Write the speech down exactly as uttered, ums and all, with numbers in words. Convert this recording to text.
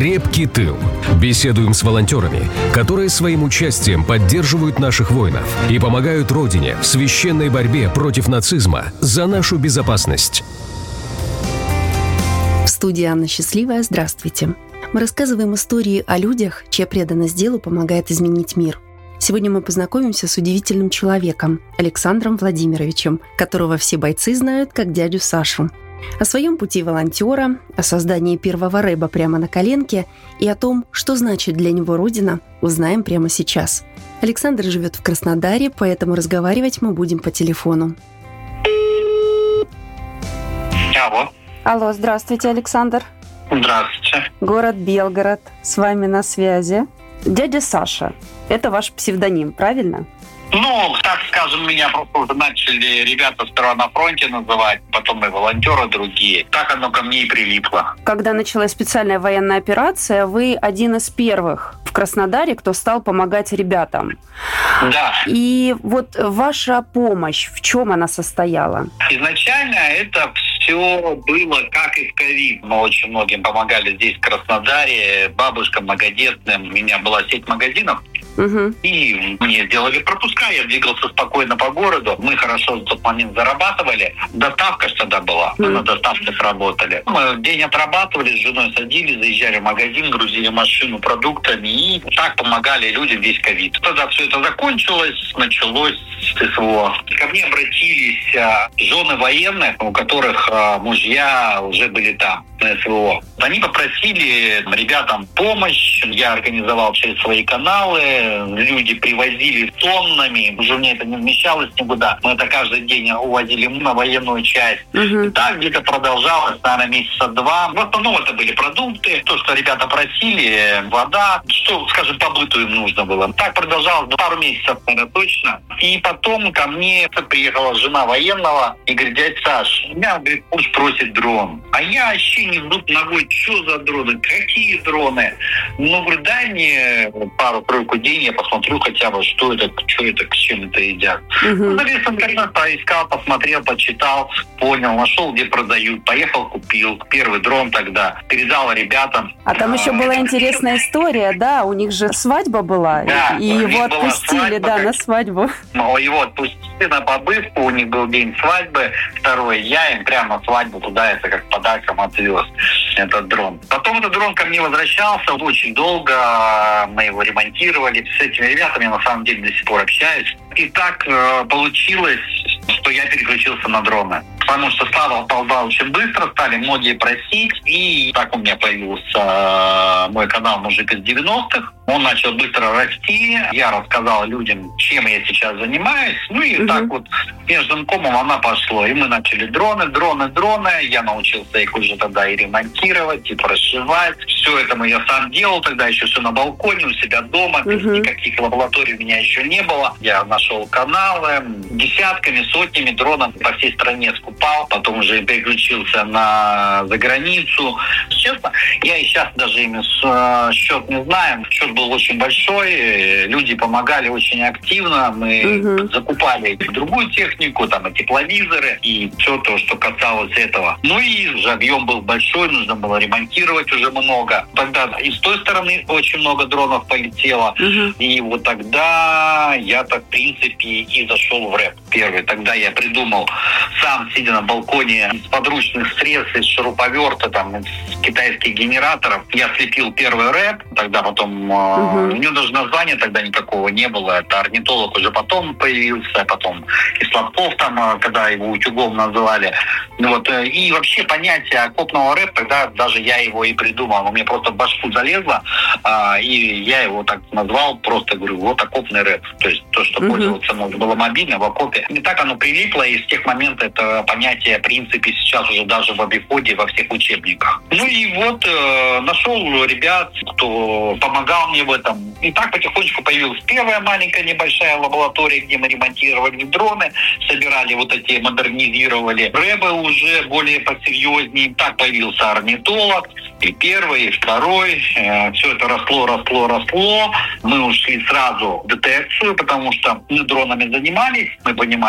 Крепкий тыл. Беседуем с волонтерами, которые своим участием поддерживают наших воинов и помогают Родине в священной борьбе против нацизма за нашу безопасность. В студии Анна Счастливая. Здравствуйте. Мы рассказываем истории о людях, чья преданность делу помогает изменить мир. Сегодня мы познакомимся с удивительным человеком, Александром Владимировичем, которого все бойцы знают как дядю Сашу. О своем пути волонтера, о создании первого рэба прямо на коленке и о том, что значит для него Родина, узнаем прямо сейчас. Александр живет в Краснодаре, поэтому разговаривать мы будем по телефону. Алло. Алло, здравствуйте, Александр. Здравствуйте. Город Белгород, с вами на связи. Дядя Саша, это ваш псевдоним, правильно? Ну, так скажем, меня просто уже начали ребята сперва на фронте называть, потом и волонтеры другие. Так оно ко мне и прилипло. Когда началась специальная военная операция, вы один из первых в Краснодаре, кто стал помогать ребятам. Да. И вот ваша помощь, в чем она состояла? Изначально это все было как и в ковид. Мы очень многим помогали здесь, в Краснодаре, бабушкам многодетным. У меня была сеть магазинов. Угу. И мне сделали пропуска, я двигался спокойно по городу. Мы хорошо в тот момент зарабатывали. Доставка ж тогда была, мы mm. на доставке сработали. Мы день отрабатывали, с женой садились, заезжали в магазин, грузили машину продуктами и так помогали людям весь ковид. Тогда все это закончилось, началось СВО. Ко мне обратились а, жены военных, у которых а, мужья уже были там, на СВО. Они попросили ребятам помощь, я организовал через свои каналы, люди привозили тоннами, уже мне это не вмещалось никуда. Мы это каждый день увозили на военную часть. Uh-huh. Так где-то продолжалось, наверное, месяца два. В основном это были продукты, то, что ребята просили, вода, что, скажем, по быту им нужно было. Так продолжалось пару месяцев, наверное, точно. И потом ко мне приехала жена военного и говорит: дядя Саш, меня, говорит, муж просит дрон. А я вообще не в зуб ногой, что за дроны, какие дроны? Ну, говорю, дай мне пару-тройку дней, я посмотрю хотя бы, что это, что это, к чем это едят. Uh-huh. Ну, залез в интернет, поискал, посмотрел, почитал, понял, нашел, где продают, поехал, купил. Первый дрон тогда, передал ребятам. А там еще была интересная история, да? У них же свадьба была, да, и его отпустили, свадьба, да, как... на свадьбу. Ну, его отпустили на побывку, у них был день свадьбы, второй, я им прямо на свадьбу туда, это как подарком отвез этот дрон. Потом этот дрон ко мне возвращался, очень долго мы его ремонтировали. С этими ребятами я на самом деле до сих пор общаюсь. И так э, получилось, что я переключился на дроны. Потому что стало ползал очень быстро, стали многие просить. И так у меня появился э, мой канал «Мужик из девяностых». Он начал быстро расти. Я рассказал людям, чем я сейчас занимаюсь. Ну и uh-huh. так вот между комом она пошло. И мы начали дроны, дроны, дроны. Я научился их уже тогда и ремонтировать, и прошивать. Все это мы я сам делал тогда, еще все на балконе у себя дома. Uh-huh. Никаких лабораторий у меня еще не было. Я нашел каналы, десятками, сотнями дронов по всей стране скупал. Потом уже переключился на заграницу. Честно, я и сейчас даже ими счет не знаю. Счет был очень большой, люди помогали очень активно, мы uh-huh. закупали и другую технику, там и тепловизоры, и все то, что касалось этого. Ну и уже объем был большой, нужно было ремонтировать уже много. Тогда и с той стороны очень много дронов полетело, uh-huh. и вот тогда я так, в принципе, и зашел в рэп первый. Тогда я придумал, сам сидя на балконе, из подручных средств, из шуруповерта, там, из китайских генераторов, я слепил первый рэп, тогда потом Uh-huh. У него даже названия тогда никакого не было. Это орнитолог уже потом появился, потом и Сладков там, когда его утюгом называли. Вот. И вообще понятие окопного рэп, тогда даже я его и придумал. У меня просто в башку залезло, и я его так назвал, просто говорю, вот окопный рэп. То есть то, что uh-huh. пользоваться можно было мобильно в окопе. И так оно прилипло, и с тех моментов это понятие, в принципе, сейчас уже даже в обиходе, во всех учебниках. Ну и вот э, нашел ребят, кто помогал мне в этом. И так потихонечку появилась первая маленькая небольшая лаборатория, где мы ремонтировали дроны, собирали вот эти, модернизировали рэбы уже более посерьезнее. Так появился орнитолог, и первый, и второй. Э, все это росло, росло, росло. Мы ушли сразу в детекцию, потому что мы дронами занимались, мы понимали,